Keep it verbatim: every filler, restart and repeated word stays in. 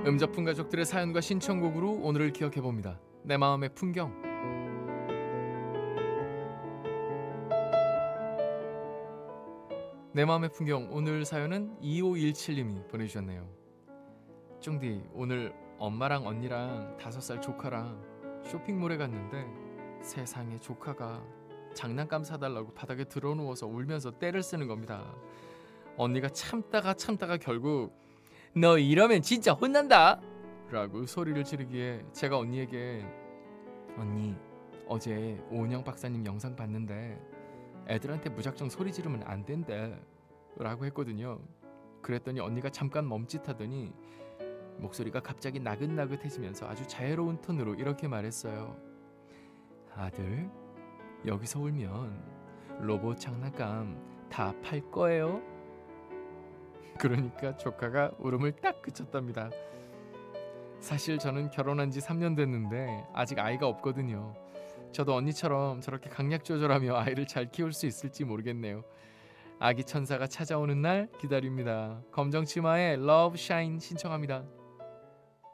음접품 가족들의 사연과 신청곡으로 오늘을 기억해봅니다. 내 마음의 풍경. 내 마음의 풍경, 오늘 사연은 이오일칠님이 보내주셨네요. 쫑디, 오늘 엄마랑 언니랑 다섯 살 조카랑 쇼핑몰에 갔는데 세상에 조카가 장난감 사달라고 바닥에 드러누워서 울면서 떼를 쓰는 겁니다. 언니가 참다가 참다가 결국 너 이러면 진짜 혼난다! 라고 소리를 지르기에 제가 언니에게 언니, 어제 오은영 박사님 영상 봤는데 애들한테 무작정 소리 지르면 안 된대 라고 했거든요. 그랬더니 언니가 잠깐 멈칫하더니 목소리가 갑자기 나긋나긋해지면서 아주 자애로운 톤으로 이렇게 말했어요. 아들, 여기서 울면 로봇 장난감 다 팔 거예요? 그러니까 조카가 울음을 딱 그쳤답니다. 사실 저는 결혼한 지 삼 년 됐는데 아직 아이가 없거든요. 저도 언니처럼 저렇게 강약조절하며 아이를 잘 키울 수 있을지 모르겠네요. 아기 천사가 찾아오는 날 기다립니다. 검정치마의 Love Shine 신청합니다.